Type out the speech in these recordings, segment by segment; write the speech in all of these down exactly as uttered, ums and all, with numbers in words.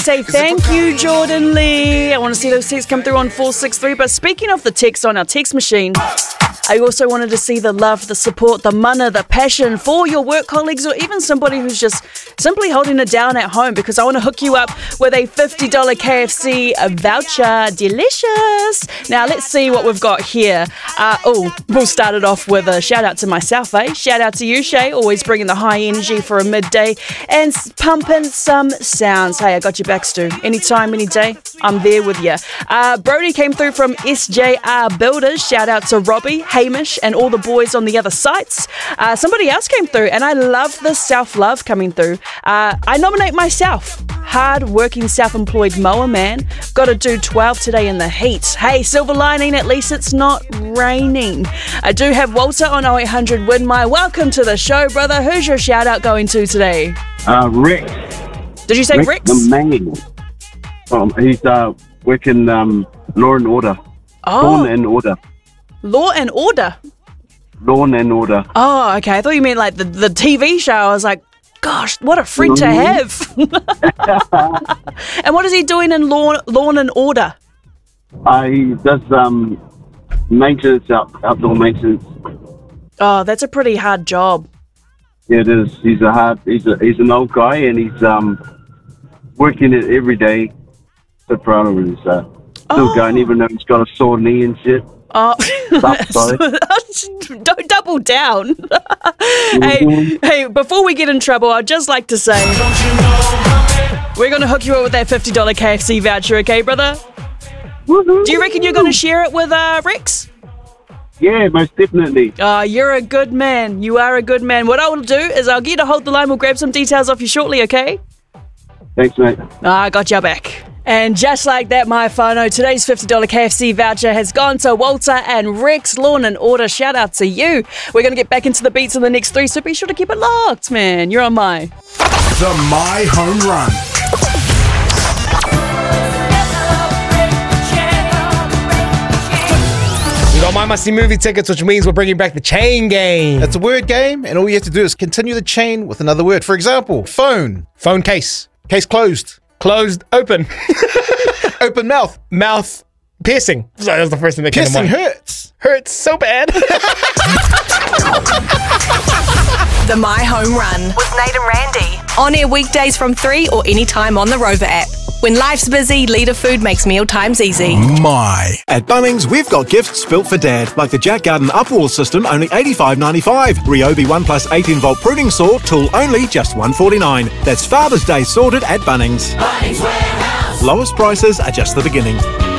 Say thank you, Jordan Lee. I want to see those texts come through on four six three. But speaking of the text on our text machine, I also wanted to see the love, the support, the mana, the passion for your work colleagues, or even somebody who's just simply holding it down at home, because I want to hook you up with a fifty dollars K F C voucher. Delicious. Now, let's see what we've got here. Uh, oh, we'll start it off with a shout out to myself, eh? Shout out to you, Shay, always bringing the high energy for a midday and pumping some sounds. Hey, I got your back, Stu. Anytime, any day, I'm there with you. Uh, Brody came through from S J R Builders. Shout out to Robbie, Hamish, and all the boys on the other sites. Uh, somebody else came through, and I love the self-love coming through. Uh, I nominate myself. Hard-working, self-employed mower man. Got to do twelve today in the heat. Hey, silver lining, at least it's not raining. I do have Walter on oh eight hundred Win My. Welcome to the show, brother. Who's your shout-out going to today? Uh, Rick. Did you say Rick Ricks? the man. Um, he's uh, working um, Law and Order. Oh. Law and Order. Law and Order? Law and Order. Oh, okay. I thought you meant like the, the T V show. I was like, gosh, what a friend to have. And what is he doing in Law, Law and Order? Uh, he does um, maintenance, out, outdoor maintenance. Oh, that's a pretty hard job. Yeah, it is. He's a hard. He's a he's an old guy, and he's um working it every day. So proud of him. So still Oh. going, even though he's got a sore knee and shit. Oh, Stop, sorry. Don't double down. hey, hey, before we get in trouble, I'd just like to say we're going to hook you up with that fifty dollars K F C voucher, okay, brother? Woo-hoo. Do you reckon you're going to share it with uh, Rex? Yeah, most definitely. Oh, you're a good man. You are a good man. What I will do is I'll get you to hold the line. We'll grab some details off you shortly, okay? Thanks, mate. I got your back. And just like that, my whānau, today's fifty dollars K F C voucher has gone to Walter and Rex. Law and Order. Shout out to you. We're going to get back into the beats in the next three, so be sure to keep it locked, man. You're on my... The My Home Run. We got My Must See movie tickets, which means we're bringing back the chain game. It's a word game, and all you have to do is continue the chain with another word. For example, phone. Phone case. Case closed. Closed, open. Open mouth. Mouth piercing. So that was the first thing that Piercing came to mind. hurts. Hurts so bad. The My Home Run with Nate and Randy. On air weekdays from three or anytime on the Rover app. When life's busy, Leader Food makes meal times easy. My. At Bunnings, we've got gifts built for Dad, like the Jack Garden Upwall system, only eighty-five ninety-five. Ryobi one plus eighteen volt pruning saw, tool only, just one forty-nine. That's Father's Day sorted at Bunnings. Bunnings Warehouse. Lowest prices are just the beginning.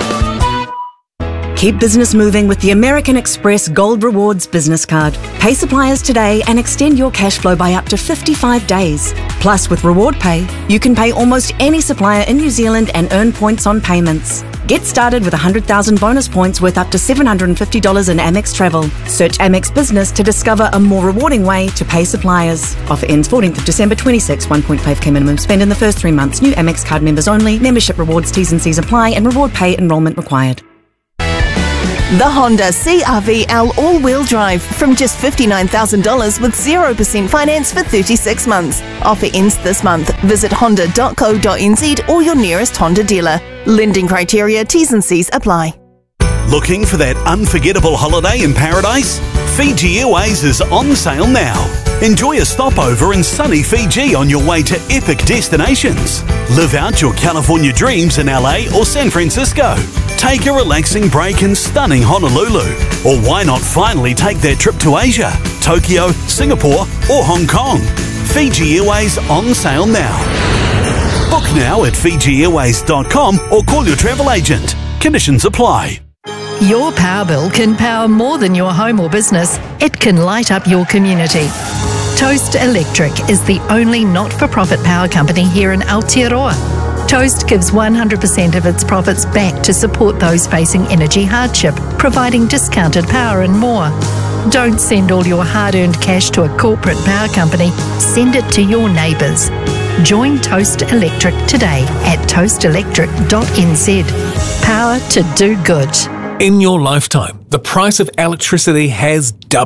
Keep business moving with the American Express Gold Rewards business card. Pay suppliers today and extend your cash flow by up to fifty-five days. Plus, with Reward Pay, you can pay almost any supplier in New Zealand and earn points on payments. Get started with one hundred thousand bonus points worth up to seven hundred fifty dollars in Amex Travel. Search Amex Business to discover a more rewarding way to pay suppliers. Offer ends fourteenth of December twenty-six. one point five K minimum spend in the first three months. New Amex card members only. Membership rewards, T's and C's apply, and Reward Pay enrolment required. The Honda C R V L all-wheel drive from just fifty-nine thousand dollars with zero percent finance for thirty-six months. Offer ends this month. Visit honda dot co dot n z or your nearest Honda dealer. Lending criteria, T's and C's apply. Looking for that unforgettable holiday in paradise? Fiji Airways is on sale now. Enjoy a stopover in sunny Fiji on your way to epic destinations. Live out your California dreams in L A or San Francisco. Take a relaxing break in stunning Honolulu. Or why not finally take that trip to Asia, Tokyo, Singapore or Hong Kong? Fiji Airways on sale now. Book now at fiji airways dot com or call your travel agent. Conditions apply. Your power bill can power more than your home or business. It can light up your community. Toast Electric is the only not-for-profit power company here in Aotearoa. Toast gives one hundred percent of its profits back to support those facing energy hardship, providing discounted power and more. Don't send all your hard-earned cash to a corporate power company. Send it to your neighbours. Join Toast Electric today at toast electric dot n z. Power to do good. In your lifetime, the price of electricity has doubled.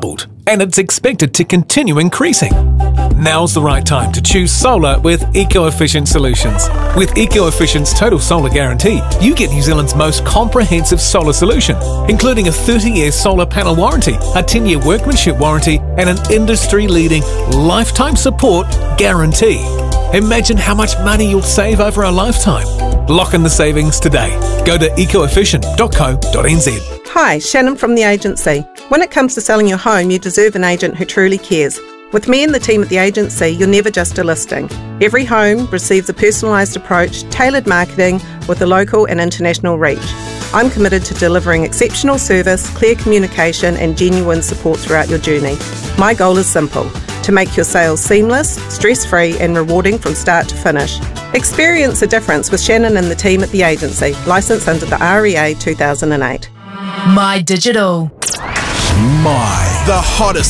and it's expected to continue increasing. Now's the right time to choose solar with Eco-Efficient Solutions. With Eco-Efficient's Total Solar Guarantee, you get New Zealand's most comprehensive solar solution, including a thirty-year solar panel warranty, a ten-year workmanship warranty, and an industry-leading lifetime support guarantee. Imagine how much money you'll save over a lifetime. Lock in the savings today. Go to eco efficient dot co dot n z. Hi, Shannon from the agency. When it comes to selling your home, you deserve an agent who truly cares. With me and the team at the agency, you're never just a listing. Every home receives a personalised approach, tailored marketing with a local and international reach. I'm committed to delivering exceptional service, clear communication and genuine support throughout your journey. My goal is simple: to make your sales seamless, stress-free and rewarding from start to finish. Experience the difference with Shannon and the team at the agency, licensed under the R E A two thousand eight. My Digital. My. The hottest